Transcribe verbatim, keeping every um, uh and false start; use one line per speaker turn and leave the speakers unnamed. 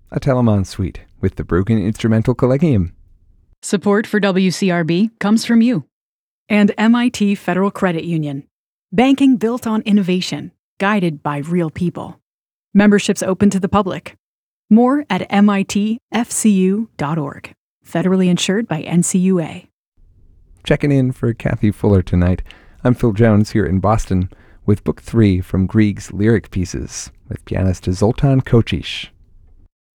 a Telemann suite with the Bruggen Instrumental Collegium.
Support for W C R B comes from you. And M I T Federal Credit Union. Banking built on innovation, guided by real people. Memberships open to the public. More at M I T F C U dot org. Federally insured by N C U A.
Checking in for Kathy Fuller tonight. I'm Phil Jones here in Boston with Book three from Grieg's Lyric Pieces with pianist Zoltan Kocsis.